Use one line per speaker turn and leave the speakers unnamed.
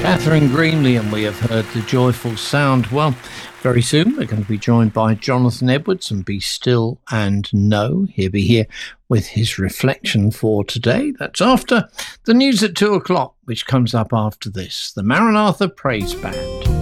Catherine Greenley, and we have heard the joyful sound. Well, very soon we're going to be joined by Jonathan Edwards and Be Still and Know. He'll be here with his reflection for today. That's after the news at 2 o'clock, which comes up after this. The Maranatha Praise Band.